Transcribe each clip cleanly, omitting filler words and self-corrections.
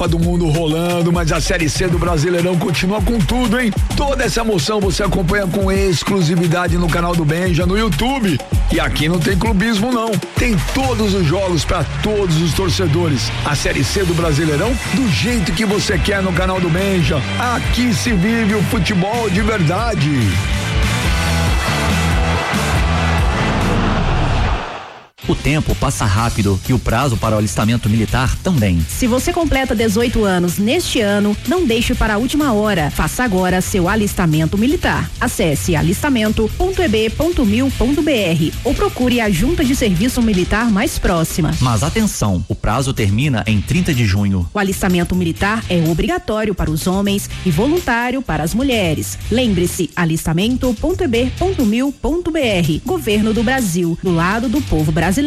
do Mundo rolando, mas a Série C do Brasileirão continua com tudo, hein? Toda essa emoção você acompanha com exclusividade no canal do Benja, no YouTube. E aqui não tem clubismo não, tem todos os jogos para todos os torcedores. A Série C do Brasileirão do jeito que você quer no canal do Benja. Aqui se vive o futebol de verdade. O tempo passa rápido e o prazo para o alistamento militar também. Se você completa 18 anos neste ano, não deixe para a última hora. Faça agora seu alistamento militar. Acesse alistamento.eb.mil.br ou procure a junta de serviço militar mais próxima. Mas atenção, o prazo termina em 30 de junho. O alistamento militar é obrigatório para os homens e voluntário para as mulheres. Lembre-se, alistamento.eb.mil.br. Governo do Brasil, do lado do povo brasileiro.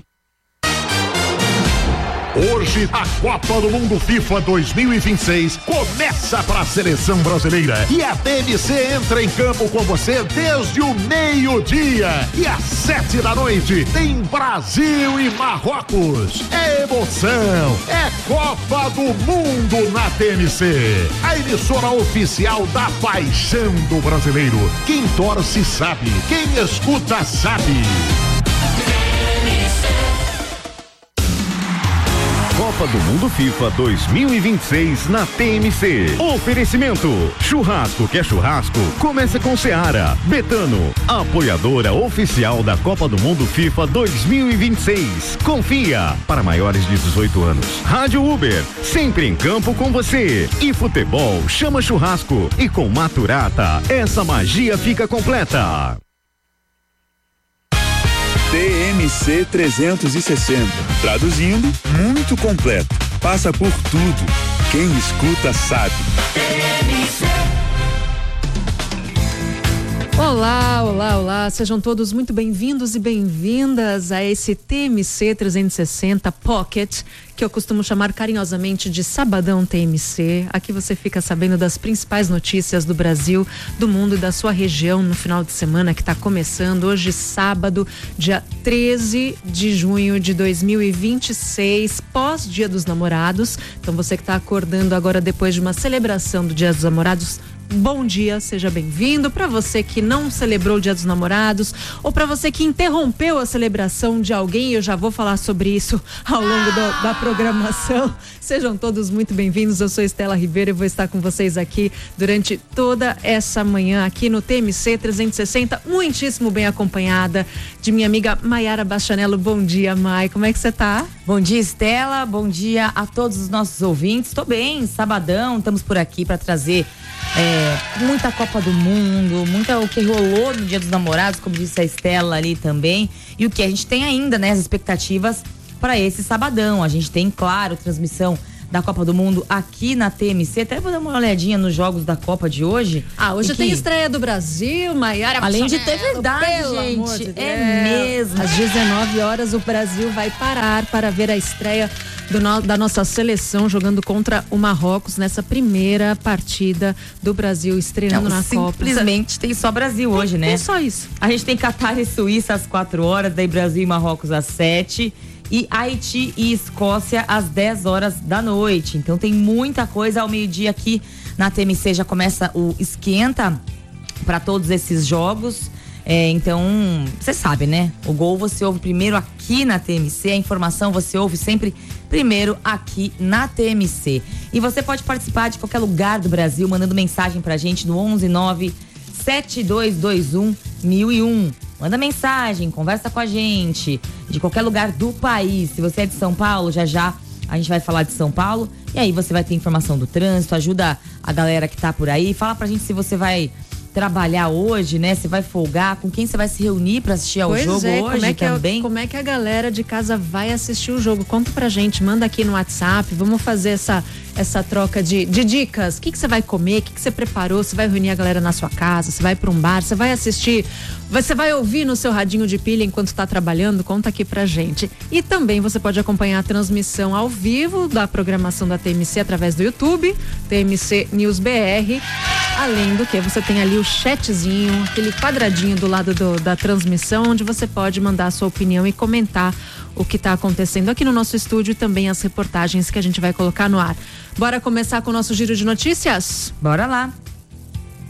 Hoje, a Copa do Mundo FIFA 2026 começa para a seleção brasileira e a TMC entra em campo com você desde o meio-dia e às 7 da noite tem Brasil e Marrocos. É emoção, é Copa do Mundo na TMC, a emissora oficial da paixão do brasileiro. Quem torce sabe, quem escuta sabe. Copa do Mundo FIFA 2026 na TMC. Oferecimento: churrasco quer churrasco? Começa com Seara. Betano, apoiadora oficial da Copa do Mundo FIFA 2026. Confia, para maiores de 18 anos. Rádio Uber, sempre em campo com você. E futebol chama churrasco. E com Maturata, essa magia fica completa. TMC 360. Traduzindo, muito completo. Passa por tudo. Quem escuta sabe. TMC. Olá, olá, olá. Sejam todos muito bem-vindos e bem-vindas a esse TMC 360 Pocket, que eu costumo chamar carinhosamente de Sabadão TMC. Aqui você fica sabendo das principais notícias do Brasil, do mundo e da sua região no final de semana que está começando hoje, sábado, dia 13 de junho de 2026, pós-Dia dos Namorados. Então você que está acordando agora depois de uma celebração do Dia dos Namorados, bom dia, seja bem-vindo. Para você que não celebrou o Dia dos Namorados ou para você que interrompeu a celebração de alguém, eu já vou falar sobre isso ao longo da programação. Sejam todos muito bem-vindos. Eu sou Estela Ribeiro e vou estar com vocês aqui durante toda essa manhã aqui no TMC 360, muitíssimo bem acompanhada de minha amiga Maiara Bachanello. Bom dia, Mai, como é que você tá? Bom dia, Estela, bom dia a todos os nossos ouvintes. Tô bem, sabadão, estamos por aqui para trazer muita Copa do Mundo, muita o que rolou no Dia dos Namorados, como disse a Estela ali também, e o que a gente tem ainda, né, as expectativas para esse sabadão. A gente tem, claro, transmissão da Copa do Mundo aqui na TMC. Até vou dar uma olhadinha nos jogos da Copa de hoje. Hoje tem estreia do Brasil, Maiara. Além de ter verdade, gente, mesmo. Às 19 horas o Brasil vai parar para ver a estreia da nossa seleção jogando contra o Marrocos nessa primeira partida do Brasil estreando na Copa. Simplesmente tem só Brasil hoje, né? Tem só isso. A gente tem Catar e Suíça às 4 horas, daí Brasil e Marrocos às 7. E Haiti e Escócia às 10 horas da noite. Então tem muita coisa. Ao meio-dia aqui na TMC já começa o esquenta para todos esses jogos. Então, você sabe, né? O gol você ouve primeiro aqui na TMC, a informação você ouve sempre primeiro aqui na TMC. E você pode participar de qualquer lugar do Brasil mandando mensagem pra gente no 119-7221-1001. Manda mensagem, conversa com a gente, de qualquer lugar do país. Se você é de São Paulo, já a gente vai falar de São Paulo. E aí você vai ter informação do trânsito, ajuda a galera que tá por aí. Fala pra gente se você vai trabalhar hoje, né? Você vai folgar, com quem você vai se reunir pra assistir ao jogo hoje também. Como é que a galera de casa vai assistir o jogo? Conta pra gente, manda aqui no WhatsApp, vamos fazer essa troca de dicas. O que você vai comer, o que você preparou, você vai reunir a galera na sua casa, você vai pra um bar, você vai assistir, você vai ouvir no seu radinho de pilha enquanto tá trabalhando, conta aqui pra gente. E também você pode acompanhar a transmissão ao vivo da programação da TMC através do YouTube, TMC News BR, além do que você tem ali o chatzinho, aquele quadradinho do lado da transmissão, onde você pode mandar a sua opinião e comentar o que está acontecendo aqui no nosso estúdio e também as reportagens que a gente vai colocar no ar. Bora começar com o nosso giro de notícias? Bora lá.